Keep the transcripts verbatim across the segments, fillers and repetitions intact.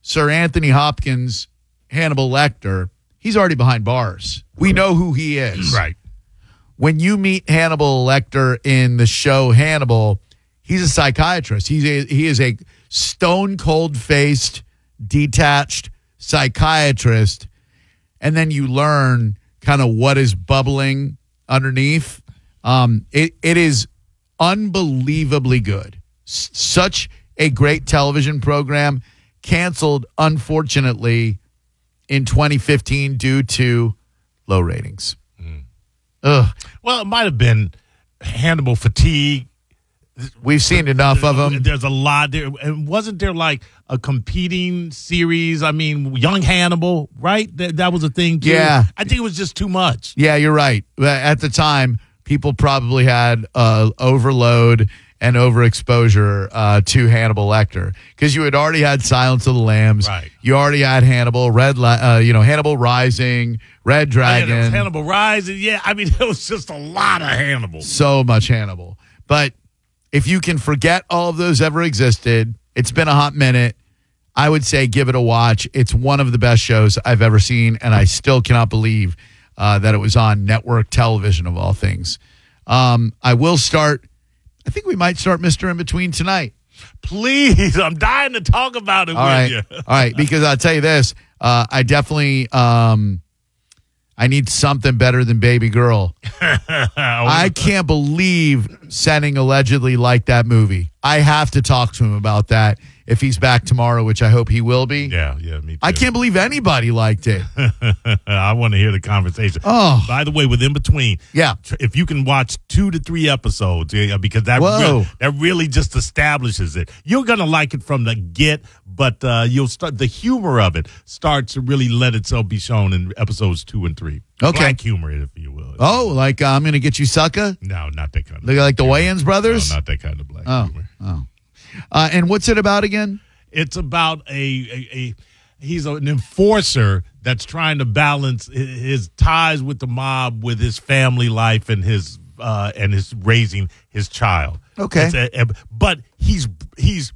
Sir Anthony Hopkins, Hannibal Lecter, he's already behind bars. We know who he is. Right. When you meet Hannibal Lecter in the show Hannibal, he's a psychiatrist. He's a, he is a stone cold faced, detached psychiatrist. And then you learn kind of what is bubbling underneath. Um, it it is unbelievably good. S- such a great television program. Canceled, unfortunately, in twenty fifteen due to low ratings. Mm. Ugh. Well, it might have been Hannibal fatigue. We've seen enough of them. There's a lot there. And wasn't there like a competing series? I mean, Young Hannibal, right? That, that was a thing, too. Yeah. I think it was just too much. Yeah, you're right. At the time, people probably had uh, overload and overexposure uh, to Hannibal Lecter because you had already had Silence of the Lambs. Right. You already had Hannibal, Red, uh, you know, Hannibal Rising, Red Dragon. Yeah, Hannibal Rising. Yeah, I mean, it was just a lot of Hannibal. So much Hannibal. But if you can forget all of those ever existed, it's been a hot minute. I would say give it a watch. It's one of the best shows I've ever seen, and I still cannot believe uh, that it was on network television of all things. Um, I will start. I think we might start Mister In Between tonight. Please, I'm dying to talk about it all with right. you. All right, because I'll tell you this. Uh, I definitely um, I need something better than Baby Girl. I can't believe Senning allegedly liked that movie. I have to talk to him about that if he's back tomorrow, which I hope he will be. Yeah, yeah, me too. I can't believe anybody liked it. I want to hear the conversation. Oh. By the way, with In Between, Yeah. if you can watch two to three episodes, yeah, because that Whoa. really, that really just establishes it. You're gonna like it from the get, but uh, you'll start the humor of it starts to really let itself be shown in episodes two and three. Okay. Black humor, if you will. Oh, like uh, I'm going to get you sucker? No, not that kind of. Like, like the Wayans brothers? No, not that kind of black Oh, humor. oh. Uh, and what's it about again? It's about a, a, a he's an enforcer that's trying to balance his, his ties with the mob with his family life and his uh, and his raising his child. Okay, It's a, a, but he's he's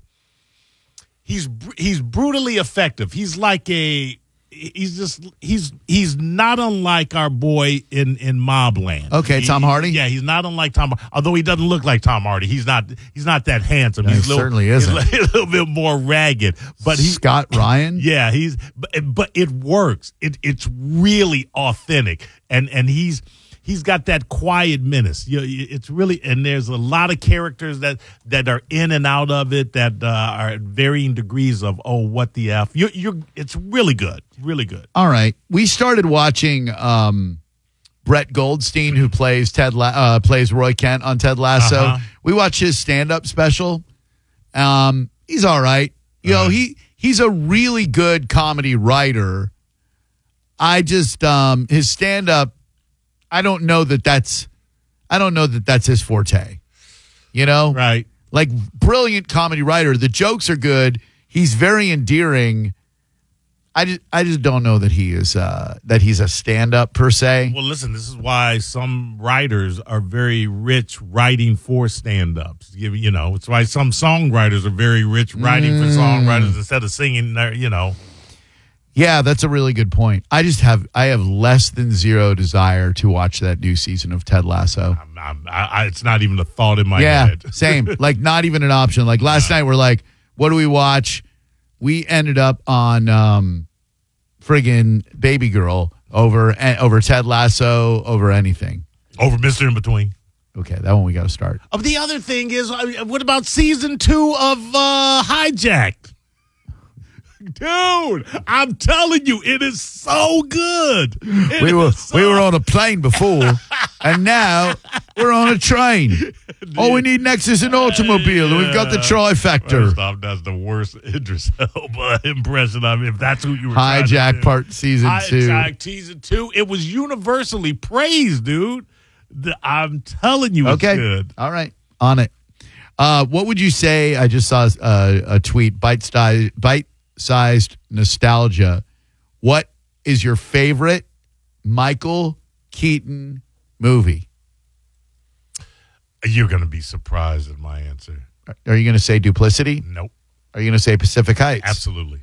he's he's brutally effective. He's like a he's just he's he's not unlike our boy in in Mobland. Okay, He- Tom Hardy? Yeah, he's not unlike Tom. Although he doesn't look like Tom Hardy, he's not he's not that handsome. No, he's he little, certainly isn't. He's a little bit more ragged, but he's Scott Ryan? yeah, he's but, but it works. It it's really authentic, and and he's he's got that quiet menace. You know, it's really, and there's a lot of characters that that are in and out of it that uh, are at varying degrees of oh, what the f. You you're it's really good, really good. All right. We started watching um, Brett Goldstein, who plays Ted La- uh, plays Roy Kent on Ted Lasso. Uh-huh. We watched his stand-up special. Um, he's all right. You know, Uh-huh. he he's a really good comedy writer. I just um, his stand-up. I don't know that that's. I don't know that that's his forte. You know, Right. like brilliant comedy writer. The jokes are good. He's very endearing. I just, I just don't know that he is uh, that he's a stand-up per se. Well, listen, this is why some writers are very rich writing for stand-ups. You, you know, it's why some songwriters are very rich writing Mm. for songwriters instead of singing. Their, you know, Yeah, that's a really good point. I just have I have less than zero desire to watch that new season of Ted Lasso. I'm, I'm, I, I, it's not even a thought in my yeah, head. same. Like not even an option. Like last night we're like, what do we watch? We ended up on um, friggin' Baby Girl over eh, over Ted Lasso over anything. Over Mister In Between. Okay, that one we got to start. Uh, the other thing is, uh, what about season two of uh, Hijacked? Dude, I'm telling you, it is so good. It We were is so- we were on a plane before, and now we're on a train. All we need next is an automobile, and we've got the trifecta. First off, that's the worst Idris Elba impression. I mean, if that's who you were trying to Hijack do. part season two. Hijack season two. It was universally praised, dude. The, I'm telling you, it's Okay, good. all right, on it. Uh, what would you say? I just saw a, a tweet. Bite size, bite-sized nostalgia. What is your favorite Michael Keaton movie? You're going to be surprised at my answer. Are you going to say Duplicity? Nope. Are you going to say Pacific Heights? Absolutely.